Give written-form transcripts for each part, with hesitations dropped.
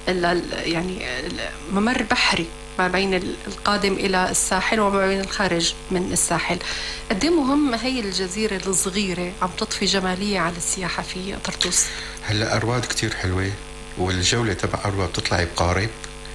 يعني ممر بحري ما بين القادم إلى الساحل وما بين الخارج من الساحل. قد ايه مهم هي الجزيرة الصغيرة عم تضفي جمالية على السياحة في طرطوس؟ هلا أرواد كتير حلوة، والجولة تبع أرواد بتطلعي بقارب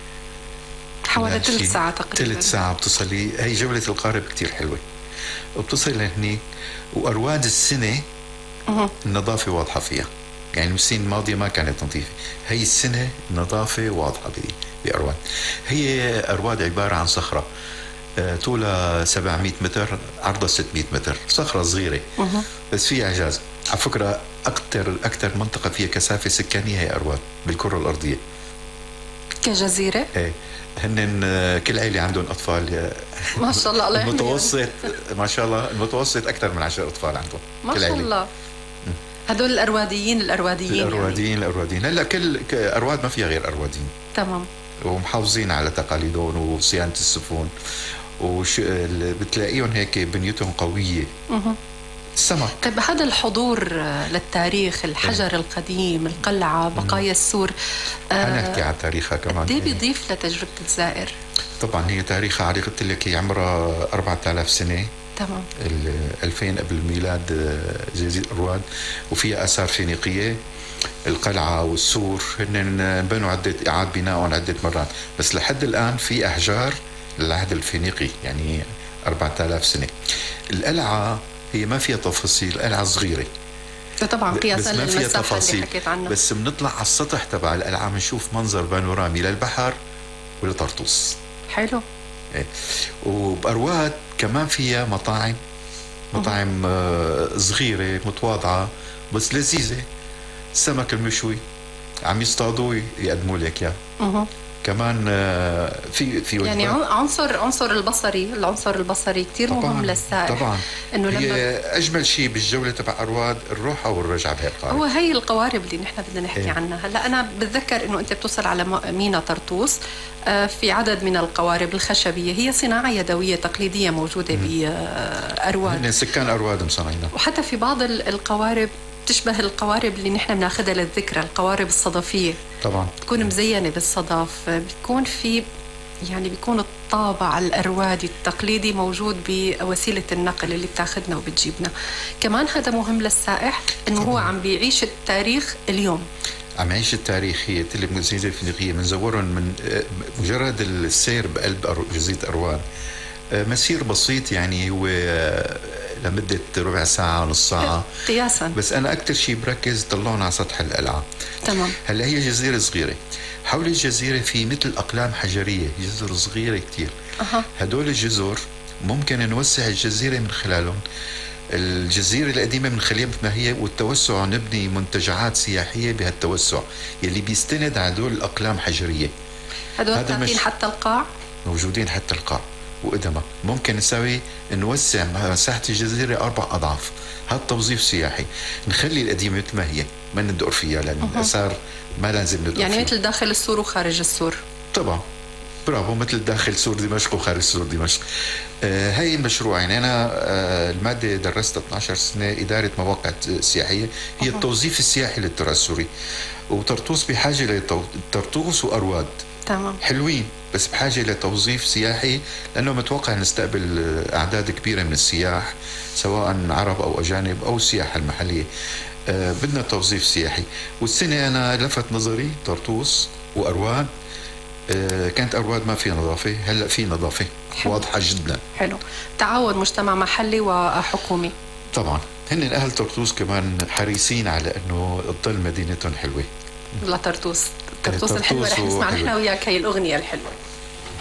حوالي ثلث ساعة تقريبا. ثلث ساعة بتصلي. هي جولة القارب كتير حلوة، وبتصل لهنيك. وأرواد السنة النظافة واضحة فيها، يعني السنة الماضية ما كانت نظيفة، هي السنة النظافة واضحة بأرواد. هي أرواد عبارة عن صخرة طولها 700 متر، عرضها 600 متر، صخرة صغيرة بس فيها إعجاز. على فكرة أكثر منطقة فيها كثافة سكانية هي أرواد بالكرة الأرضية كجزيرة. ايه، هن كل عائلة عندهم أطفال ما شاء الله. الله المتوسط ما شاء الله، المتوسط أكثر من 10 أطفال عندهم ما شاء الله. هدول الأرواديين الأرواديين هلا كل أرواد ما فيها غير أرواديين. تمام. ومحافظين على تقاليدهم وصيانة السفن، بتلاقيهم هيك بنيتهم قوية. السمك. طيب هذا الحضور للتاريخ، الحجر القديم، القلعة، بقايا السور، حنحكي عن تاريخها كمان. قد ايه بيضيف لتجربة الزائر؟ طبعا هي تاريخها عريق، قلت لك هي عمرها 4000 سنة. تمام. 2000 قبل الميلاد جزيرة أرواد، وفيها آثار فينيقية. القلعة والسور هن بنوا إعادة بناء عدة مرات، بس لحد الآن في أحجار للعهد الفينيقي، يعني 4000 سنة. القلعة هي ما فيها تفاصيل، القلعة صغيرة طبعا قياسا للمساحة اللي حكيت عنها، بس بنطلع على السطح تبع القلعة بنشوف منظر بانورامي للبحر ولطرطوس. حلو. إيه. وبأرواد كمان فيها مطاعم صغيرة متواضعة بس لذيذة. السمك المشوي عم يصطادوا يقدموا لك اياه. كمان في يعني عنصر البصري كتير مهم للسائح. طبعا انه هي اجمل شيء بالجوله تبع أرواد الروحه والرجعه بهالقارب. هو هي القوارب اللي نحن بدنا نحكي عنها هلا. انا بتذكر انه انت بتوصل على ميناء طرطوس في عدد من القوارب الخشبيه، هي صناعه يدويه تقليديه موجوده بأرواد. سكان أرواد مصنعينها. وحتى في بعض القوارب تشبه القوارب اللي نحن بناخذها للذكرى، القوارب الصدفية. طبعا بتكون مزينة بالصدف، بيكون في يعني بيكون الطابع الأروادي التقليدي موجود بوسيلة النقل اللي بتاخدنا وبتجيبنا. كمان هذا مهم للسائح انه هو عم بيعيش التاريخ اليوم، عم يعيش التاريخ. هي تلك الجزيرة الفينيقية بنزورهم من مجرد السير بقلب جزيرة أرواد، مسير بسيط، يعني هو لمدة ربع ساعة نص ساعة قياسا. بس أنا أكتر شيء بركز طلعون على سطح القلعة. تمام. هلا هي جزيرة صغيرة، حول الجزيرة في مثل أقلام حجرية، جزر صغيرة كتير. هدول الجزر ممكن نوسع الجزيرة من خلالهم. الجزيرة القديمة من خليها مثل ما هي، والتوسع نبني منتجعات سياحية بهالتوسع يلي بيستند على هدول الأقلام حجرية. هدول تابعين حتى القاع؟ موجودين حتى القاع وقدمها. ممكن نسوي نوسع مساحة الجزيرة 4 أضعاف. هذا توظيف سياحي. نخلي القديمة مثل ما هي، ما ندقر فيها لأن الآثار ما لازم ندقر يعني فيها. مثل داخل السور وخارج السور. طبعا برافو، مثل داخل سور دمشق وخارج سور دمشق. هاي المشروع، يعني أنا المادة درست 12 سنة إدارة مواقع سياحية، هي التوظيف السياحي للتراث السوري. وطرطوس بحاجة طرطوس وأرواد تمام حلوين بس بحاجة لتوظيف سياحي، لأنه متوقع نستقبل أعداد كبيرة من السياح سواء عرب أو أجانب أو السياحة المحلية. بدنا توظيف سياحي. والسنة أنا لفت نظري طرطوس وأرواد. كانت أرواد ما في نظافة، هلأ في نظافة واضحة جدا. حلو. تعاون مجتمع محلي وحكومي. طبعا هن أهل طرطوس كمان حريصين على أنه تضل مدينتهم حلوة. لا طرطوس الحلوة رح نسمع نحن وياك هي الأغنية الحلوة.